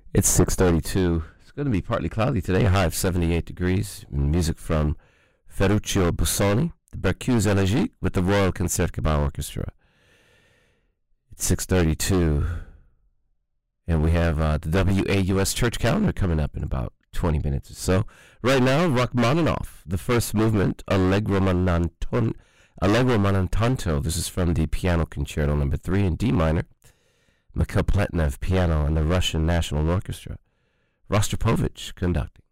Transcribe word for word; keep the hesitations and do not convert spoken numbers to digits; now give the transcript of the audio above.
It's six thirty-two. It's going to be partly cloudy today, a high of seventy-eight degrees. Music from Ferruccio Busoni, the Berceuse Elegique with the Royal Concertgebouw Orchestra. It's six thirty-two, and we have uh, the W A U S church calendar coming up in about twenty minutes or so. Right now, Rachmaninoff, the first movement, Allegro Mananton, Allegro Manantanto. This is from the Piano Concerto number three in D minor. Mikhail Pletnev piano and the Russian National Orchestra. Rostropovich conducting.